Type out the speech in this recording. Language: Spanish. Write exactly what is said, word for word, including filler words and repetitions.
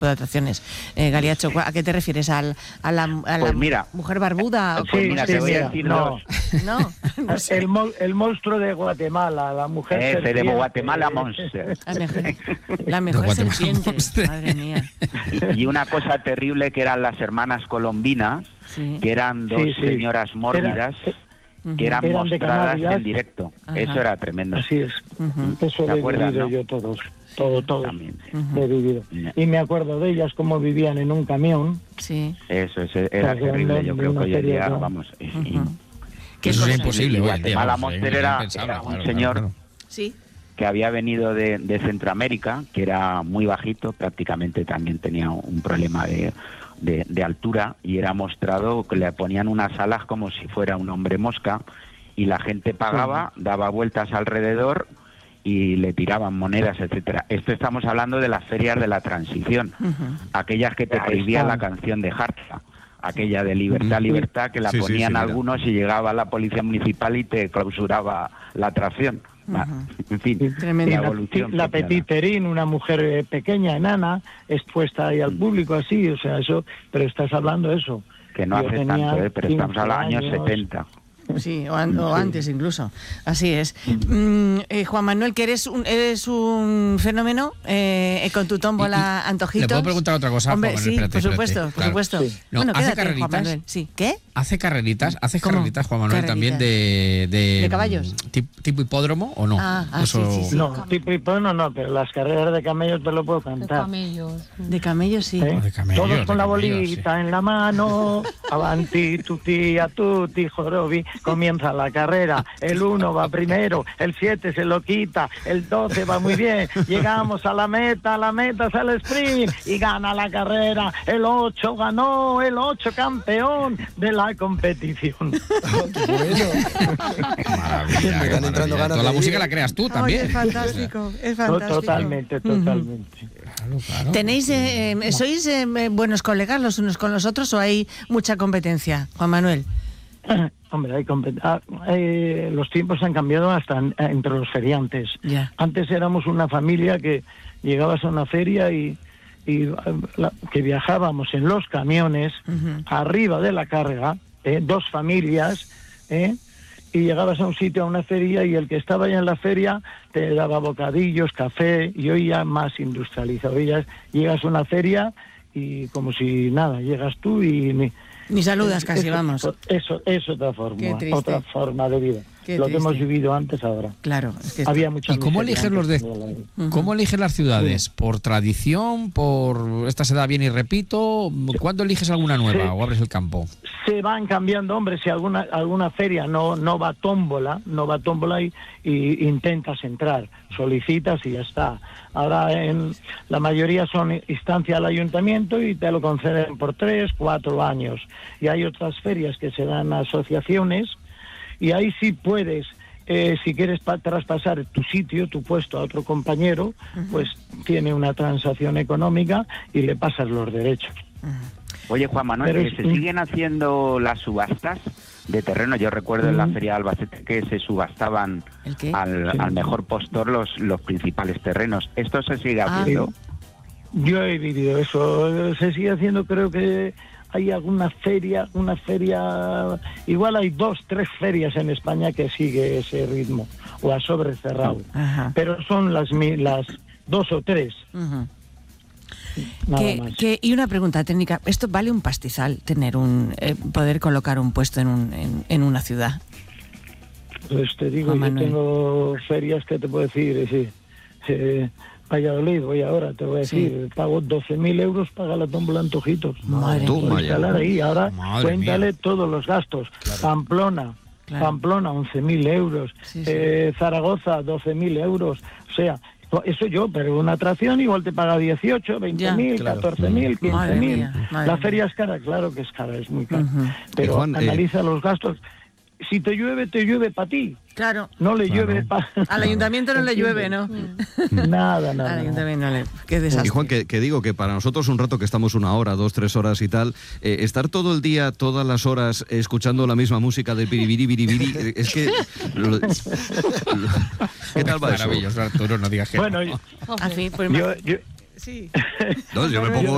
de atracciones. Eh, Galiacho, ¿a qué te refieres? ¿Al, a la, a la Pues mira, mujer barbuda? Pues Sí, mira, sí, te voy mira, a decir no. dos. No, no sé. El, mo- el monstruo de Guatemala, la mujer Ese de serpiente. Guatemala Monster. La mejor, la mejor Guatemala serpiente, Monster. madre mía. Y una cosa terrible que eran las hermanas colombinas, Sí. que eran dos Sí, sí. señoras mórbidas, Ujú. que eran, Eran de mostradas Canarias. en directo. Ajá. Eso era tremendo. Así es. Ujú. Eso ¿Te lo he acuerdas, vivido no? yo todos. Todo, todo. También. Lo he vivido. Ya. Y me acuerdo de ellas, cómo vivían en un camión. Sí. Eso, eso era Porque terrible. de- Yo de creo que una hoy en serie día, de- vamos... y- y- Ujú. Que eso cosa? es imposible Y hoy en día. Guatemala vamos, Monster es era- impensable, era un claro, señor claro, Sí. que había venido de, de Centroamérica, que era muy bajito, prácticamente también tenía un problema de, de, de altura, y era mostrado que le ponían unas alas como si fuera un hombre mosca, y la gente pagaba, daba vueltas alrededor y le tiraban monedas, etcétera. Esto estamos hablando de las ferias de la transición, Ujú. aquellas que te Ahí prohibían está. la canción de Harta, aquella de libertad, Ujú. libertad, que la Sí, sí, ponían sí, mira. algunos y llegaba la policía municipal y te clausuraba la atracción. Va, En fin, Tremendo. la La, evolución. la funciona. Petit Terine, una mujer eh, pequeña, enana, expuesta ahí al público, así, o sea, eso, pero estás hablando de eso. Que no Yo hace tenía tanto, ¿eh? Pero estamos quince hablando de los años años. setenta. Sí, o, an- o antes incluso. Así es. Mm, eh, Juan Manuel, que eres un, eres un fenómeno eh, con tu tómbola Y- y- antojitos. ¿le puedo preguntar otra cosa, Hombre, Juan Manuel? sí, Espérate, por espérate. supuesto, por Claro. supuesto. Sí. No, Bueno, ¿hace quédate, Juan carreritas? Manuel. Sí. ¿Qué? ¿Hace carreritas? ¿Hace ¿Cómo? carreritas, Juan Manuel, también Carreritas. de, de... ¿De caballos? tip- ¿Tipo hipódromo o no? Ah, ah, sí, sí, sí. No, tipo hipódromo no, pero las carreras de camellos te lo puedo De cantar. camellos. De camellos, sí. ¿eh? Oh, de camellos, Todos de con la camellos, bolita en la mano, avanti, tutti, a tutti, jorobi, comienza la carrera, el uno va primero, el siete se lo quita, el doce va muy bien, llegamos a la meta, la meta es el sprint y gana la carrera, el ocho ganó, el ocho campeón de la competición. Maravilla, Me qué están entrando maravilla. ganas Toda la de música ir. la creas tú Ay, también. es fantástico, es To- fantástico. Totalmente, totalmente. Claro, claro. ¿Tenéis, eh, eh, sois eh, buenos colegas los unos con los otros o hay mucha competencia, Juan Manuel? Hombre, hay compet- ah, eh, los tiempos han cambiado hasta en- entre los feriantes. Ya. Antes éramos una familia que llegabas a una feria y, y, eh, la- que viajábamos en los camiones Ujú. arriba de la carga, eh, dos familias, eh, y llegabas a un sitio, a una feria, y el que estaba ya en la feria te daba bocadillos, café, y hoy ya más industrializado. Hoy ya llegas a una feria y como si nada, llegas tú y... Ni, Ni saludas casi, eso, vamos. Eso es otra forma, Qué triste. otra forma de vida. Qué Lo que hemos triste. vivido antes ahora. Claro. Es que Había mucha ¿Y cómo miseria eligen los de, antes de la- cómo eligen las ciudades? ¿Por tradición? ¿Por esta se da bien y repito? ¿Cuándo eliges alguna nueva Sí. o abres el campo? Se van cambiando, hombre, si alguna alguna feria no no va tómbola, no va tómbola y, y intentas entrar, solicitas y ya está. Ahora en la mayoría son instancia al ayuntamiento y te lo conceden por tres, cuatro años. Y hay otras ferias que se dan a asociaciones y ahí sí puedes, eh, si quieres pa- traspasar tu sitio, tu puesto a otro compañero, pues tiene una transacción económica y le pasas los derechos. Oye, Juan Manuel, Pero ¿que es ¿se un- siguen haciendo las subastas de terreno? Yo recuerdo en la Mm. feria de Albacete que se subastaban ¿El qué? al, Sí. al mejor postor los, los principales terrenos. ¿Esto se sigue Ah. haciendo? Yo he vivido eso, se sigue haciendo, creo que hay alguna feria, una feria, igual hay dos, tres ferias en España que sigue ese ritmo, o a sobre cerrado, Ajá. pero son las mi- las dos o tres, Ujú. nada Que- más. que- y una pregunta técnica, ¿esto vale un pastizal tener un eh, poder colocar un puesto en, un, en, en una ciudad? Pues te digo, Juan yo Manuel. tengo ferias que te puedo decir, eh, sí, eh, Valladolid, voy ahora, te voy a Sí. decir, pago doce mil euros, paga la tómbola Antojitos. Madre Por mía. instalar ahí, ahora Madre cuéntale mía. todos los gastos. Pamplona, Claro. Pamplona, once mil euros. Sí, sí. Eh, Zaragoza, doce mil euros. O sea, eso yo, pero una atracción igual te paga dieciocho, veinte mil, claro. catorce mil, quince Madre mil. mía, madre La mía. feria es cara, claro que es cara, es muy cara. Ujú. Pero Y Juan, eh, analiza los gastos. Si te llueve, te llueve para ti. Claro. No le Claro. llueve para... Al ayuntamiento no le llueve, ¿no? Nada, Al nada. ayuntamiento no le... Qué desastre. Y Juan, que, que digo que para nosotros un rato que estamos una hora, dos, tres horas y tal, eh, estar todo el día, todas las horas, eh, escuchando la misma música del piribiri, biribiri, eh, es que... lo- lo- ¿Qué tal va eso? Maravilloso, Arturo, no digas que Bueno, no. Así, pues, yo, yo, sí. No, yo me pongo